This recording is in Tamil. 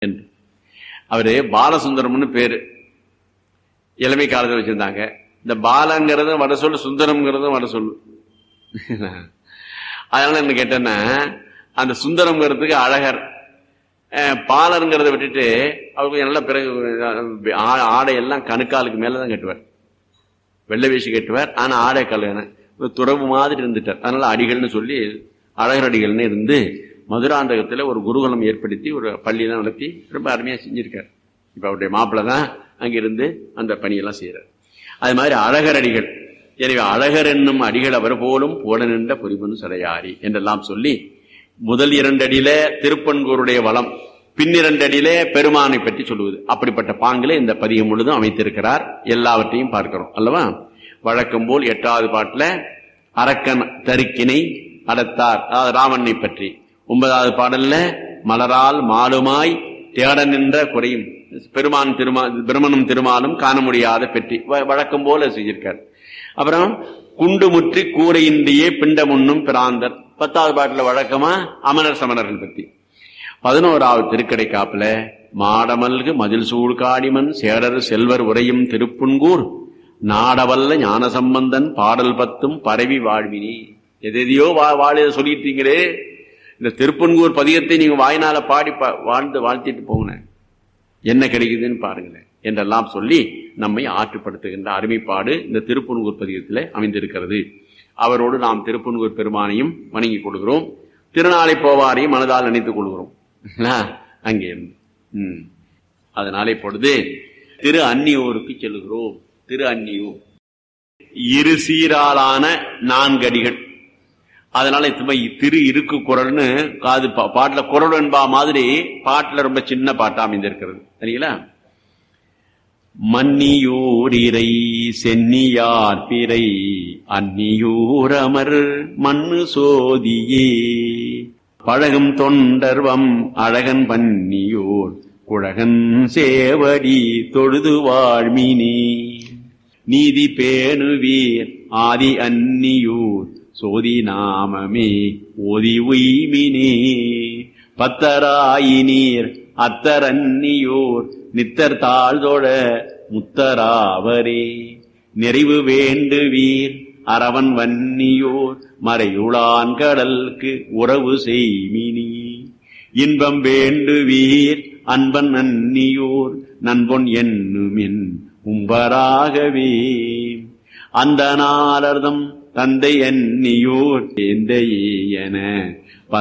என்று அவரு பாலசுந்தரம்னு பேரு இளமை காலத்தில் வச்சிருந்தாங்க. இந்த பாலங்கிறதும் வட சொல்லு, சுந்தரம்ங்கிறதும் வட சொல்லு. அதனால என்ன கேட்டேன்னா, அந்த சுந்தரம்ங்கிறதுக்கு அழகர், பாலருங்கிறத விட்டுட்டு அவருக்கு நல்ல பிறகு ஆடையெல்லாம் கணுக்காலுக்கு மேலதான் கட்டுவார், வெள்ளை வேஷி கட்டுவார். ஆனா ஆடை கல்யாண துறவு மாதிரி இருந்துட்டார். அதனால அடிகள்னு சொல்லி அழகர் அடிகள்னு இருந்து மதுராந்தகத்துல ஒரு குருகுலம் ஏற்படுத்தி ஒரு பள்ளியெல்லாம் நடத்தி ரொம்ப அருமையா செஞ்சிருக்கார். இப்ப அவருடைய மாப்பிள்ள தான் அங்கிருந்து அந்த பணியெல்லாம் செய்யறார். அது மாதிரி அழகர் அடிகள். எனவே அழகர் என்னும் அடிகள் அவர் போலும் போட நின்ற பொறிபொன் சடையாரி என்றெல்லாம் சொல்லி, முதல் 2 அடியில திருப்பன்கூருடைய வளம், பின் 2 அடியில பெருமானை பற்றி சொல்லுவது. அப்படிப்பட்ட பாங்கில இந்த பதிகம் முழுதும் அமைத்திருக்கிறார். எல்லாவற்றையும் பார்க்கிறோம் அல்லவா. வழக்கம் போல் 8வது பாட்டுல அரக்கன் தருக்கினை அடத்தார், அதாவது ராவணனை பற்றி. 9வது பாடல்ல மலரால் மாலுமாய் தேட நின்ற குறையும் பெருமான் பிரமனும் திருமாலும் காண முடியாத பெற்றி வழக்கம் போல செஞ்சிருக்கார். அப்புறம் குண்டு முற்றி கூரையின்றியே பிண்டமுன்னும் பிராந்தர் 10வது பாட்டுல வழக்கமா அமனர் சமணர்கள் பற்றி. 11வது திருக்கடை காப்புல மாடமல்கு மதில் சூழ் காடிமன் சேரர் செல்வர் உரையும் திருப்புன்கூர் நாடவல்ல ஞான சம்பந்தன் பாடல் 10 பரவி வாழ்வினி. எதையோ வாழ சொல்லிட்டீங்களே, இந்த திருப்பன்கூர் பதிகத்தை நீங்க வாய்னால பாடி வாழ்த்திட்டு போங்க, என்ன கிடைக்குதுன்னு பாருங்களேன் என்றெல்லாம் சொல்லி நம்மை ஆற்றுப்படுத்துகின்ற அருமைப்பாடு இந்த திருப்பன்கூர் பதிகத்தில் அமைந்திருக்கிறது. அவரோடு நாம் திருப்பன்கூர் பெருமானையும் வணங்கி கொள்கிறோம், திருநாளை போவாரையும் மனதால் நினைத்துக் கொள்கிறோம் அங்கே இருந்து. அதனால இப்பொழுது திரு அன்னியூருக்கு செல்கிறோம். திரு அன்னியூர் இரு சீராலான 4 அடிகள். அதனால திரு இருக்கு குரல்னு காது பாட்டுல குரல் என்பா மாதிரி பாட்டுல ரொம்ப சின்ன பாட்டா அமைந்திருக்கிறது. சரிங்களா. மன்னியூரிரை சென்னியார் பிறை அந்நியூரமர் மண்ணு சோதியே பழகும் தொண்டர்வம் அழகன் பன்னியூர் குழகன் சேவடி தொழுது வாழ்மினி நீதி பேணுவீர் ஆதி அந்நியூர் சோதி நாமமே ஓதி உய்மினே பத்தராயினீர் அத்தரன்னியோர் நித்தர் தாழ்தொழ முத்தராவரே நிறைவு வேண்டுவீர் அரவன் வன்னியோர் மறையுளான் கடலுக்கு உறவு செய்மினி இன்பம் வேண்டுவீர் அன்பன் அன்னியோர் நண்பொன் என்னுமின் உம்பராகவே அந்த நாளர்தம் தந்தை அன்னியோர் எந்த என